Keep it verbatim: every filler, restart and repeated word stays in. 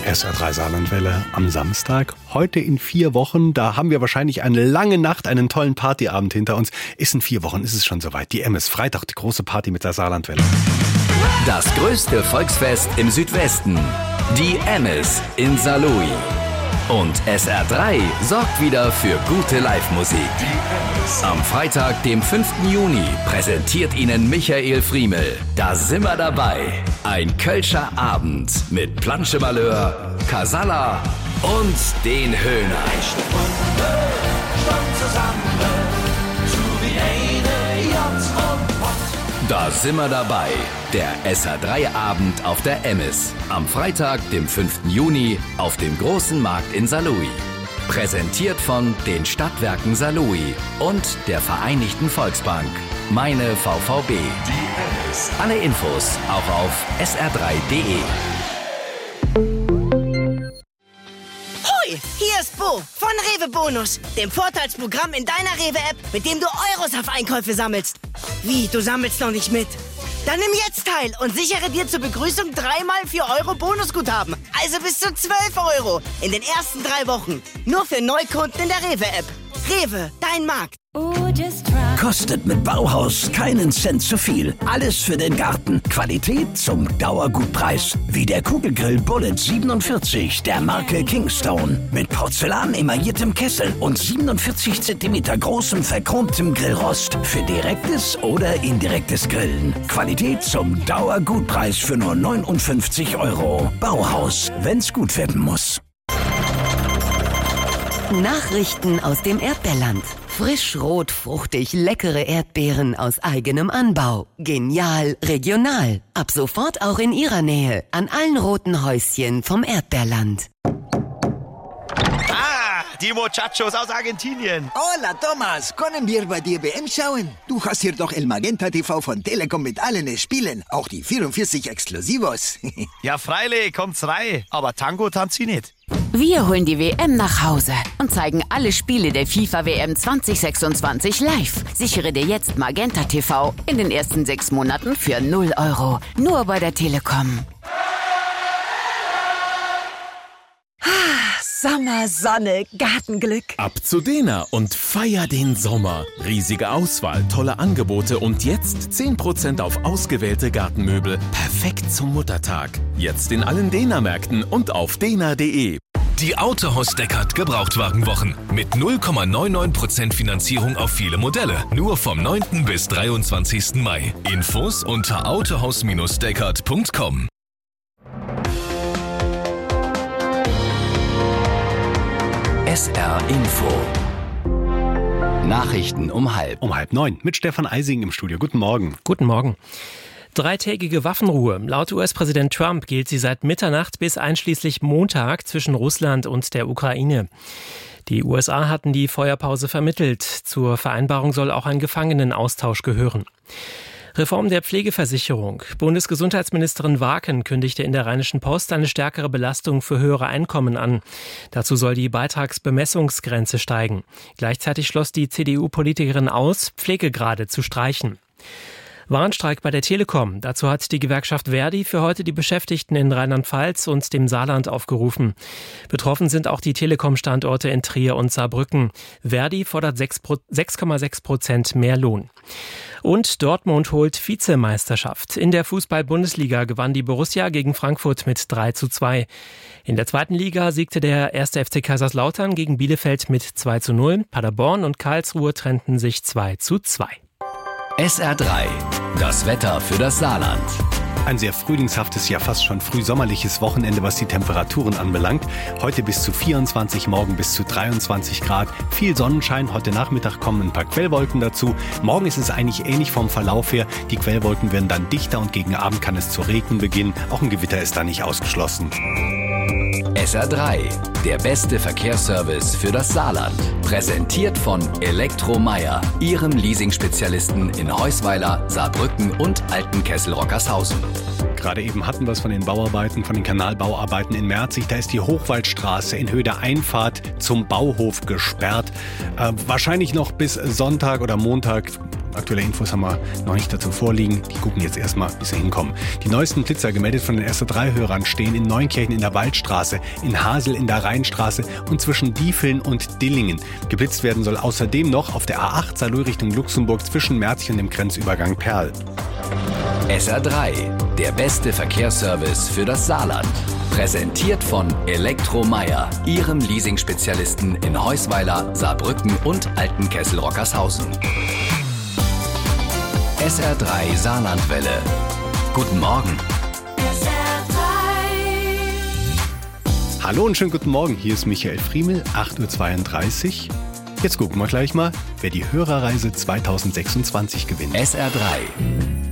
S R drei Saarlandwelle am Samstag. Heute in vier Wochen, da haben wir wahrscheinlich eine lange Nacht, einen tollen Partyabend hinter uns. Ist in vier Wochen, ist es schon soweit. Die Emmes, Freitag, die große Party mit der Saarlandwelle. Das größte Volksfest im Südwesten. Die Emmes in Saarlouis. Und S R drei sorgt wieder für gute Live-Musik. Am Freitag, dem fünften Juni, präsentiert Ihnen Michael Friemel. Da sind wir dabei. Ein Kölscher Abend mit Planschemalheur, Casalla und den Höhner. Da sind wir dabei. Der S R drei Abend auf der Emmes. Am Freitag, dem fünften Juni, auf dem Großen Markt in Saarlouis. Präsentiert von den Stadtwerken Saarlouis und der Vereinigten Volksbank. Meine V V B. Alle Infos auch auf s r drei punkt d e. Hoi, hier ist Bo von Rewe Bonus, dem Vorteilsprogramm in deiner Rewe-App, mit dem du Euros auf Einkäufe sammelst. Wie, du sammelst noch nicht mit? Dann nimm jetzt teil und sichere dir zur Begrüßung dreimal vier Euro Bonusguthaben. Also bis zu zwölf Euro in den ersten drei Wochen. Nur für Neukunden in der Rewe-App. Rewe, dein Markt. Kostet mit Bauhaus keinen Cent zu viel. Alles für den Garten. Qualität zum Dauergutpreis. Wie der Kugelgrill Bullet siebenundvierzig der Marke Kingstone. Mit Porzellan emailliertem Kessel und siebenundvierzig Zentimeter großem verchromtem Grillrost. Für direktes oder indirektes Grillen. Qualität zum Dauergutpreis für nur neunundfünfzig Euro. Bauhaus, wenn's gut werden muss. Nachrichten aus dem Erdbeerland. Frisch, rot, fruchtig, leckere Erdbeeren aus eigenem Anbau. Genial, regional. Ab sofort auch in Ihrer Nähe. An allen roten Häuschen vom Erdbeerland. Ah, die Muchachos aus Argentinien. Hola, Thomas. Können wir bei dir W M schauen? Du hast hier doch El Magenta T V von Telekom mit allen Spielen. Auch die vierundvierzig Exklusivos. Ja, freilich, kommt's rein. Aber Tango tanzt sie nicht. Wir holen die W M nach Hause und zeigen alle Spiele der FIFA W M zwanzig sechsundzwanzig live. Sichere dir jetzt Magenta T V in den ersten sechs Monaten für null Euro. Nur bei der Telekom. Sommer, Sonne, Gartenglück. Ab zu Dena und feier den Sommer. Riesige Auswahl, tolle Angebote und jetzt zehn Prozent auf ausgewählte Gartenmöbel. Perfekt zum Muttertag. Jetzt in allen Dena-Märkten und auf dena punkt de. Die Autohaus Deckert Gebrauchtwagenwochen mit null Komma neunundneunzig Prozent Finanzierung auf viele Modelle. Nur vom neunten bis dreiundzwanzigsten Mai. Infos unter autohaus Deckert punkt com. S R Info. Nachrichten um halb. Um halb neun mit Stefan Eising im Studio. Guten Morgen. Guten Morgen. Dreitägige Waffenruhe. Laut U S-Präsident Trump gilt sie seit Mitternacht bis einschließlich Montag zwischen Russland und der Ukraine. Die U S A hatten die Feuerpause vermittelt. Zur Vereinbarung soll auch ein Gefangenenaustausch gehören. Reform der Pflegeversicherung. Bundesgesundheitsministerin Waken kündigte in der Rheinischen Post eine stärkere Belastung für höhere Einkommen an. Dazu soll die Beitragsbemessungsgrenze steigen. Gleichzeitig schloss die C D U-Politikerin aus, Pflegegrade zu streichen. Warnstreik bei der Telekom. Dazu hat die Gewerkschaft Verdi für heute die Beschäftigten in Rheinland-Pfalz und dem Saarland aufgerufen. Betroffen sind auch die Telekom-Standorte in Trier und Saarbrücken. Verdi fordert sechs Komma sechs Prozent mehr Lohn. Und Dortmund holt Vizemeisterschaft. In der Fußball-Bundesliga gewann die Borussia gegen Frankfurt mit drei zu zwei. In der zweiten Liga siegte der erste F C Kaiserslautern gegen Bielefeld mit zwei zu null. Paderborn und Karlsruhe trennten sich zwei zu zwei. S R drei. Das Wetter für das Saarland. Ein sehr frühlingshaftes, ja fast schon frühsommerliches Wochenende, was die Temperaturen anbelangt. Heute bis zu vierundzwanzig, morgen bis zu dreiundzwanzig Grad. Viel Sonnenschein, heute Nachmittag kommen ein paar Quellwolken dazu. Morgen ist es eigentlich ähnlich vom Verlauf her. Die Quellwolken werden dann dichter und gegen Abend kann es zu regnen beginnen. Auch ein Gewitter ist da nicht ausgeschlossen. S R drei, der beste Verkehrsservice für das Saarland. Präsentiert von Elektromeier, Ihrem Leasingspezialisten in Heusweiler, Saarbrücken und Altenkessel-Rockershausen. Gerade eben hatten wir es von den Bauarbeiten, von den Kanalbauarbeiten in Merzig. Da ist die Hochwaldstraße in Höhe der Einfahrt zum Bauhof gesperrt. Äh, wahrscheinlich noch bis Sonntag oder Montag Aktuelle Infos haben wir noch nicht dazu vorliegen. Die gucken jetzt erstmal, wie sie hinkommen. Die neuesten Blitzer, gemeldet von den S R drei Hörern, stehen in Neunkirchen in der Waldstraße, in Hasel in der Rheinstraße und zwischen Diefeln und Dillingen. Geblitzt werden soll außerdem noch auf der A acht Saarlouis Richtung Luxemburg zwischen Merzchen und dem Grenzübergang Perl. S R drei, der beste Verkehrsservice für das Saarland. Präsentiert von Elektromeier, Ihrem Leasing-Spezialisten in Heusweiler, Saarbrücken und Altenkessel-Rockershausen. S R drei Saarlandwelle. Guten Morgen. S R drei. Hallo und schönen guten Morgen, hier ist Michael Friemel, acht Uhr zweiunddreißig. Jetzt gucken wir gleich mal, wer die Hörerreise zweitausendsechsundzwanzig gewinnt. S R drei.